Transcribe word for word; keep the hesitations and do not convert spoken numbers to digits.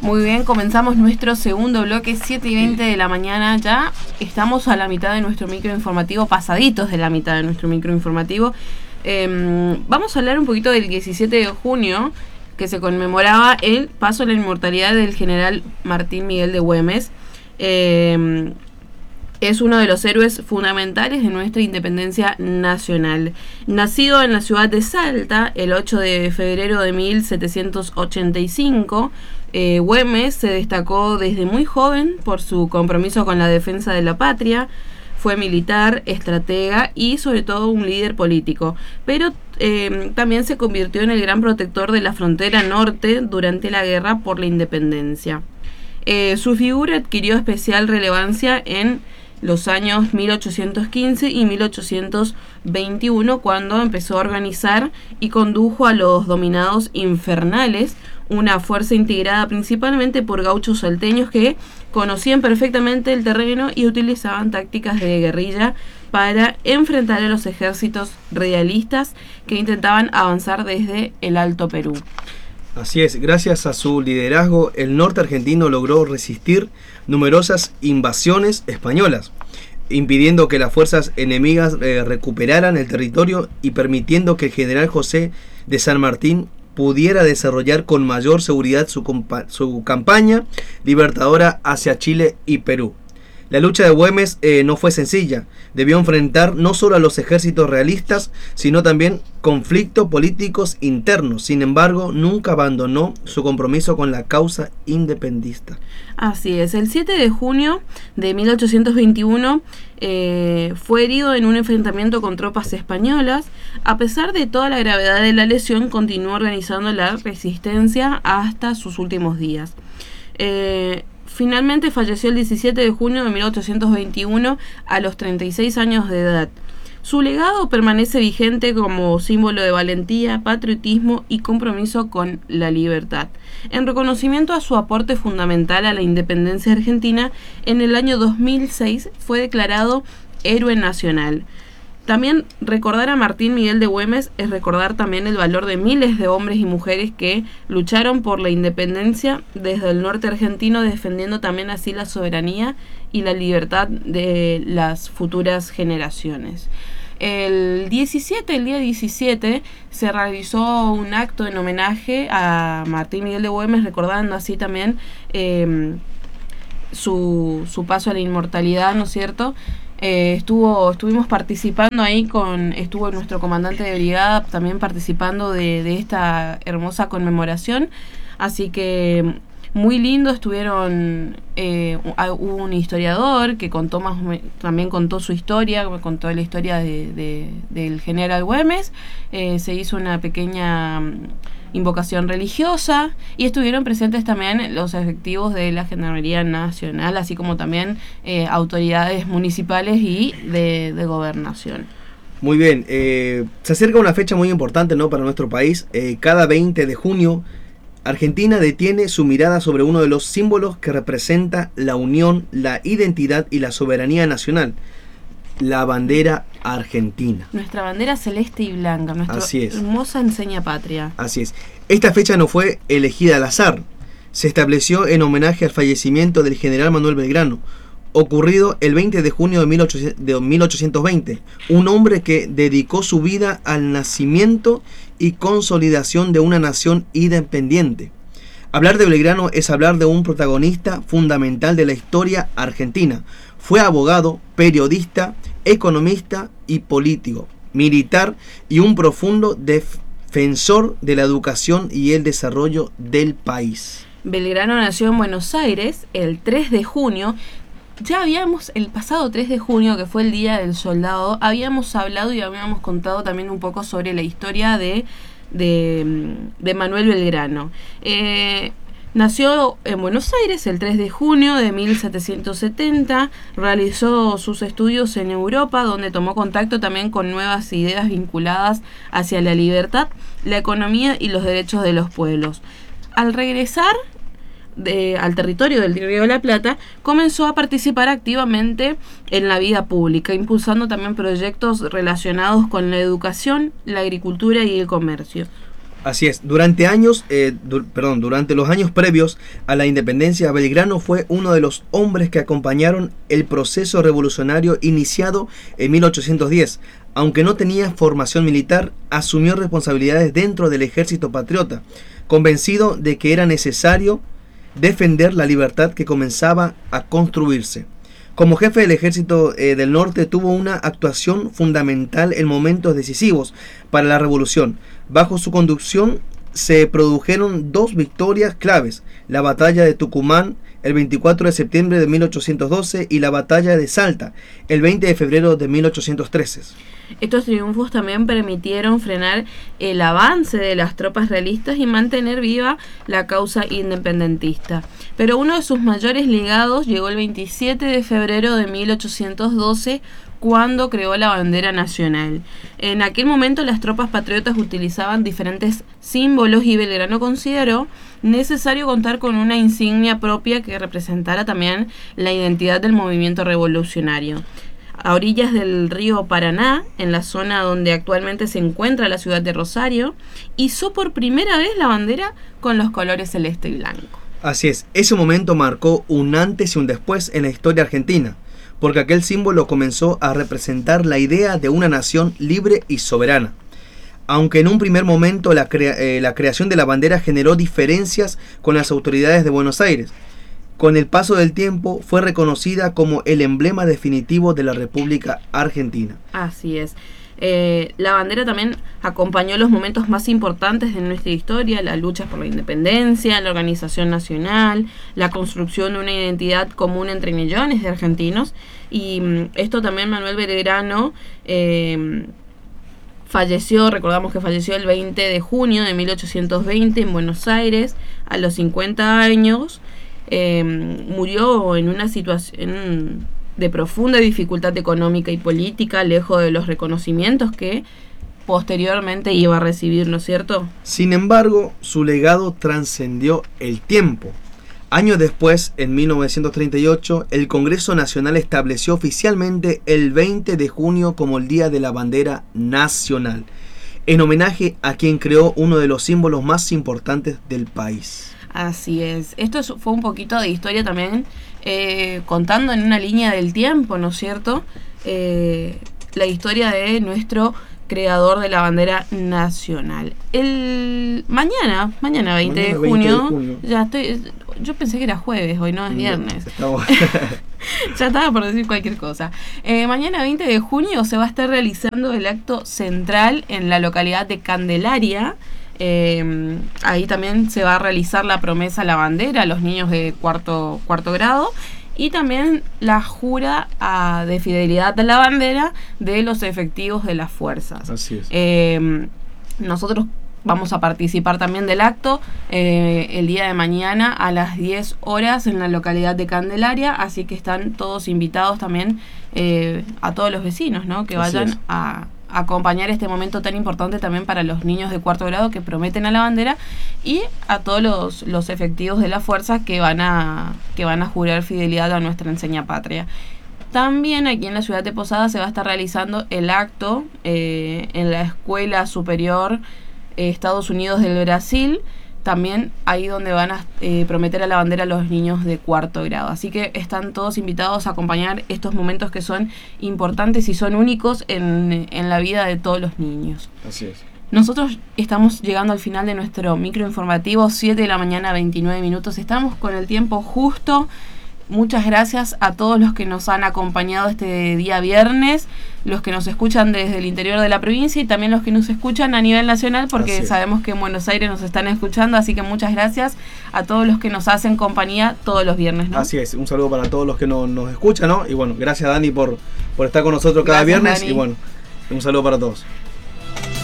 Muy bien, comenzamos nuestro segundo bloque, siete y veinte de la mañana. Ya estamos a la mitad de nuestro microinformativo, pasaditos de la mitad de nuestro microinformativo. Eh, vamos a hablar un poquito del diecisiete de junio, que se conmemoraba el paso a la inmortalidad del general Martín Miguel de Güemes. Eh, es uno de los héroes fundamentales de nuestra independencia nacional. Nacido en la ciudad de Salta el ocho de febrero de mil setecientos ochenta y cinco, eh, Güemes se destacó desde muy joven por su compromiso con la defensa de la patria. Fue militar, estratega y sobre todo un líder político, pero eh, también se convirtió en el gran protector de la frontera norte durante la guerra por la independencia. Eh, su figura adquirió especial relevancia en los años mil ochocientos quince y mil ochocientos veintiuno, cuando empezó a organizar y condujo a los dominados infernales, una fuerza integrada principalmente por gauchos salteños que conocían perfectamente el terreno y utilizaban tácticas de guerrilla para enfrentar a los ejércitos realistas que intentaban avanzar desde el Alto Perú. Así es, gracias a su liderazgo, el norte argentino logró resistir numerosas invasiones españolas, impidiendo que las fuerzas enemigas eh, recuperaran el territorio y permitiendo que el general José de San Martín pudiera desarrollar con mayor seguridad su, su campaña libertadora hacia Chile y Perú. La lucha de Güemes eh, no fue sencilla. Debió enfrentar no solo a los ejércitos realistas, sino también conflictos políticos internos. Sin embargo, nunca abandonó su compromiso con la causa independentista. Así es, el siete de junio de mil ochocientos veintiuno eh, fue herido en un enfrentamiento con tropas españolas. A pesar de toda la gravedad de la lesión, continuó organizando la resistencia hasta sus últimos días. Eh, Finalmente falleció el diecisiete de junio de mil ochocientos veintiuno a los treinta y seis años de edad. Su legado permanece vigente como símbolo de valentía, patriotismo y compromiso con la libertad. En reconocimiento a su aporte fundamental a la independencia argentina, en el año dos mil seis fue declarado héroe nacional. También recordar a Martín Miguel de Güemes es recordar también el valor de miles de hombres y mujeres que lucharon por la independencia desde el norte argentino, defendiendo también así la soberanía y la libertad de las futuras generaciones. El diecisiete, el día diecisiete, se realizó un acto en homenaje a Martín Miguel de Güemes, recordando así también eh, su, su paso a la inmortalidad, ¿no es cierto? Eh, estuvo, estuvimos participando ahí con, estuvo nuestro comandante de brigada también participando de, de esta hermosa conmemoración, así que muy lindo. Estuvieron, eh, hubo un historiador que contó más, también contó su historia, contó la historia de, de, del general Güemes, eh, se hizo una pequeña invocación religiosa y estuvieron presentes también los efectivos de la Gendarmería Nacional, así como también eh, autoridades municipales y de, de gobernación. Muy bien, eh, se acerca una fecha muy importante, ¿no?, para nuestro país. Eh, cada veinte de junio, Argentina detiene su mirada sobre uno de los símbolos que representa la unión, la identidad y la soberanía nacional: la bandera argentina. Nuestra bandera celeste y blanca, nuestra hermosa enseña patria. Así es. Esta fecha no fue elegida al azar. Se estableció en homenaje al fallecimiento del general Manuel Belgrano, ocurrido el veinte de junio de mil ochocientos veinte. Un hombre que dedicó su vida al nacimiento y consolidación de una nación independiente. Hablar de Belgrano es hablar de un protagonista fundamental de la historia argentina. Fue abogado, periodista, economista y político, militar y un profundo defensor de la educación y el desarrollo del país. Belgrano nació en Buenos Aires el tres de junio. Ya habíamos, el pasado tres de junio, que fue el Día del Soldado, habíamos hablado y habíamos contado también un poco sobre la historia de, de, de Manuel Belgrano. Eh, Nació en Buenos Aires el tres de junio de mil setecientos setenta, realizó sus estudios en Europa, donde tomó contacto también con nuevas ideas vinculadas hacia la libertad, la economía y los derechos de los pueblos. Al regresar de, al territorio del Río de la Plata, comenzó a participar activamente en la vida pública, impulsando también proyectos relacionados con la educación, la agricultura y el comercio. Así es, durante años, eh, du- perdón, durante los años previos a la independencia, Belgrano fue uno de los hombres que acompañaron el proceso revolucionario iniciado en mil ochocientos diez. Aunque no tenía formación militar, asumió responsabilidades dentro del ejército patriota, convencido de que era necesario defender la libertad que comenzaba a construirse. Como jefe del ejército eh, del norte tuvo una actuación fundamental en momentos decisivos para la revolución. Bajo su conducción se produjeron dos victorias claves: la batalla de Tucumán el veinticuatro de septiembre de mil ochocientos doce y la batalla de Salta el veinte de febrero de mil ochocientos trece. Estos triunfos también permitieron frenar el avance de las tropas realistas y mantener viva la causa independentista. Pero uno de sus mayores legados llegó el veintisiete de febrero de mil ochocientos doce, cuando creó la bandera nacional. En aquel momento las tropas patriotas utilizaban diferentes símbolos y Belgrano consideró necesario contar con una insignia propia que representara también la identidad del movimiento revolucionario. A orillas del río Paraná, en la zona donde actualmente se encuentra la ciudad de Rosario, izó por primera vez la bandera con los colores celeste y blanco. Así es, ese momento marcó un antes y un después en la historia argentina, porque aquel símbolo comenzó a representar la idea de una nación libre y soberana. Aunque en un primer momento la, crea- eh, la creación de la bandera generó diferencias con las autoridades de Buenos Aires, con el paso del tiempo fue reconocida como el emblema definitivo de la República Argentina. Así es. Eh, la bandera también acompañó los momentos más importantes de nuestra historia: la lucha por la independencia, la organización nacional, la construcción de una identidad común entre millones de argentinos. Y mm, esto también Manuel Belgrano eh, falleció, recordamos que falleció el veinte de junio de mil ochocientos veinte en Buenos Aires a los cincuenta años. Eh, murió en una situación de profunda dificultad económica y política, lejos de los reconocimientos que posteriormente iba a recibir, ¿no es cierto? Sin embargo, su legado trascendió el tiempo. Años después, en mil novecientos treinta y ocho, el Congreso Nacional estableció oficialmente el veinte de junio como el Día de la Bandera Nacional, en homenaje a quien creó uno de los símbolos más importantes del país. Así es. Esto es- fue un poquito de historia también, eh, contando en una línea del tiempo, ¿no es cierto? Eh, la historia de nuestro creador de la bandera nacional. El mañana, mañana veinte, Mañana de, veinte junio, de junio. ya estoy, yo pensé que era jueves, hoy no es viernes. Estamos- Ya estaba por decir cualquier cosa. Eh, mañana veinte de junio se va a estar realizando el acto central en la localidad de Candelaria. Eh, ahí también se va a realizar la promesa a la bandera a los niños de cuarto, cuarto grado, y también la jura a- de fidelidad a la bandera de los efectivos de las fuerzas. Así es. Eh, nosotros vamos a participar también del acto eh, el día de mañana a las diez horas en la localidad de Candelaria, así que están todos invitados también, eh, a todos los vecinos, ¿no? Que Así vayan es. a acompañar este momento tan importante también para los niños de cuarto grado que prometen a la bandera, y a todos los, los efectivos de la fuerza que van a que van a jurar fidelidad a nuestra enseña patria. También aquí en la ciudad de Posadas se va a estar realizando el acto eh, en la Escuela Superior eh, Estados Unidos del Brasil, también ahí donde van a eh, prometer a la bandera a los niños de cuarto grado. Así que están todos invitados a acompañar estos momentos que son importantes y son únicos en, en la vida de todos los niños. Así es. Nosotros estamos llegando al final de nuestro microinformativo, siete de la mañana, veintinueve minutos. Estamos con el tiempo justo. Muchas gracias a todos los que nos han acompañado este día viernes, los que nos escuchan desde el interior de la provincia y también los que nos escuchan a nivel nacional, porque Así es. sabemos que en Buenos Aires nos están escuchando, así que muchas gracias a todos los que nos hacen compañía todos los viernes, ¿no? Así es, un saludo para todos los que no- nos escuchan, ¿no? Y bueno, gracias Dani por, por estar con nosotros cada Gracias, viernes. Dani. Y bueno, un saludo para todos.